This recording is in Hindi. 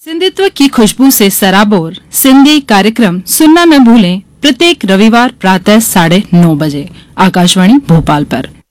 सिंधित्व की खुशबू से सराबोर सिंधी कार्यक्रम सुनना न भूलें प्रत्येक रविवार प्रातः 9:30 बजे आकाशवाणी भोपाल पर।